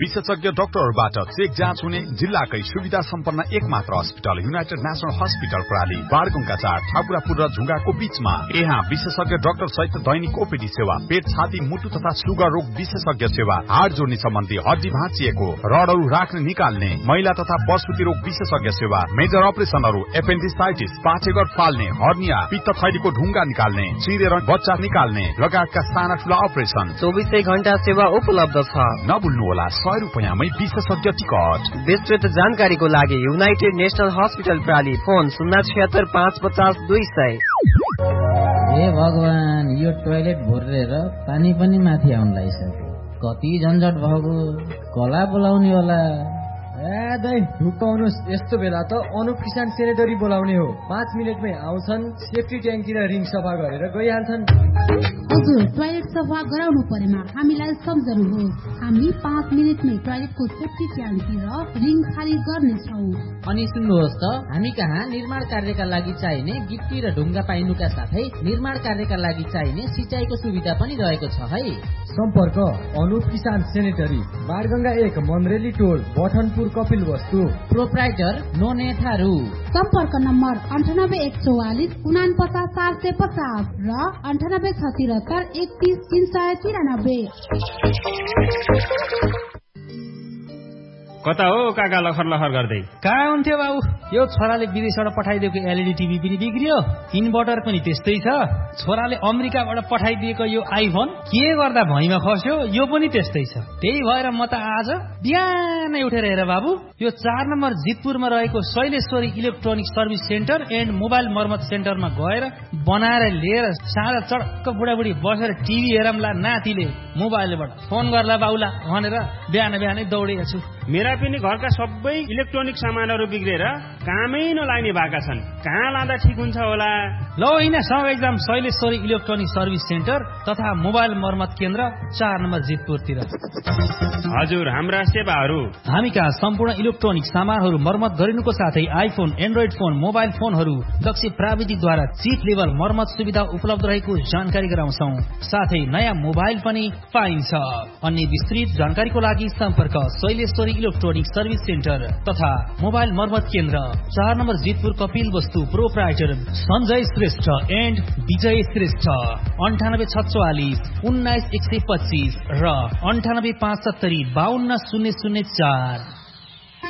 विशेषज्ञ डाक्टरबाट चेक जाँच हुने जिल्लाकै सुविधा सम्पन्न एकमात्र अस्पताल युनाइटेड नेशनल हस्पिटल प्राली बारगुङका 4 ठाकुरापुर र झुङ्गाको बीचमा। यहाँ विशेषज्ञ डाक्टर सहित दैनिक ओपीडी सेवा, पेट छाती मुटु तथा सुगर रोग विशेषज्ञ सेवा, हाड जोड्ने सम्बन्धी हड्डी भाँचिएको रडहरू राख्ने निकाल्ने, महिला तथा प्रसुति रोग विशेषज्ञ सेवा, मेजर अपरेसनहरू, एपेन्डिसाइटिस, पाचेघर फाल्ने, हर्निया, पित्त थैलीको ढुङ्गा निकाल्ने, चिरेर बच्चा निकाल्ने लगायतका साना ठुला अपरेसन 24 घण्टा सेवा उपलब्ध छ। नभुल्नुहोला 100 रुपैयाँमै विशेषज्ञ टिकट। विस्तृत जानकारीको लागि युनाइटेड नेशनल हस्पिटल प्राली, फोन 076 550 200। हे भगवान, यो टोयलेट भुरेर पानी पनि माथि आउन लागिसक्यो। कति झन्झट भएको, कला बोलाउने होला। दाइ ढुक्काउनुहोस्, यस्तो बेला त अनुप किसान सेनेटरी बोलाउने हो। 5 मिनेटमै आउँछन्, सेफ्टी ट्याङ्की र रिङ सफा गरेर गइहाल्छन्। हजुर, टोयलेट सफा गराउनु परेमा हामीलाई सम्झनुहोस्। हामी 5 मिनेटमै टोयलेटको सेफ्टी ट्याङ्की र रिङ खाली गर्नेछौँ। अनि सुन्नुहोस् त, हामी कहाँ निर्माण कार्यका लागि चाहिने गिट्टी र ढुङ्गा पाइनुका साथै निर्माण कार्यका लागि चाहिने सिँचाइको सुविधा पनि रहेको छ है। सम्पर्क अनुप किसान सेनेटरी, बारगंगा 1 मन्रेली टोल, बठनपुर कपिल वस्तु। प्रोप्राइटर नोने थारू। सम्पर्क नम्बर 98 144 49 750 र 98 76 31 393। कता हो काका लखर लखर गर्दै? कहाँ हुन्थ्यो बाबु, यो छोराले विदेशबाट पठाइदिएको एलइडी टिभी पनि बिग्रियो, इन्भर्टर पनि त्यस्तै छ। छोराले अमेरिकाबाट पठाइदिएको यो आइफोन के गर्दा भैँमा खस्यो, यो पनि त्यस्तै छ। त्यही भएर म त आज बिहानै उठेर हेर बाबु, यो 4 नम्बर जितपुरमा रहेको Shaileshwari electronic service centre and mobile मर्मत सेन्टरमा गएर बनाएर लिएर साँझ चडक्क बुढाबुढी बसेर टिभी हेरमला, नातिले मोबाइलबाट फोन गर्ला बाउला भनेर बिहान बिहानै दौडेको छु। मेरा पनि घरका सबै इलेक्ट्रोनिक सामानहरू बिग्रेर कामै नलाग्ने भएका छन्। कहाँ लाँदा ठिक हुन्छ होला? ल होइन, सँगै जाम शैलेश्वरी इलेक्ट्रोनिक सर्भिस सेन्टर तथा मोबाइल मर्मत केन्द्र 4 नम्बर जितपुरतिर। हजुर, हाम्रा सेवाहरू हामी कहाँ सम्पूर्ण इलेक्ट्रोनिक सामानहरू मर्मत गरिनुको साथै आइफोन, एन्ड्रोइड फोन, मोबाइल फोनहरू दक्ष प्राविधिकद्वारा चिप लेभल मर्मत सुविधा उपलब्ध रहेको जानकारी गराउँछौँ। साथै नयाँ मोबाइल पनि पाइन्छ। अन्य विस्तृत जानकारीको लागि सम्पर्क शैलेश्वरी इलेक्ट्रोनिक सर्भिस सेन्टर तथा मोबाइल मर्मत केन्द्र 4 नम्बर जितपुर कपिल वस्तु। प्रोप्राइटर सञ्जय श्रेष्ठ एन्ड विजय श्रेष्ठ। 98 46 19 125 र 98 570 52 004।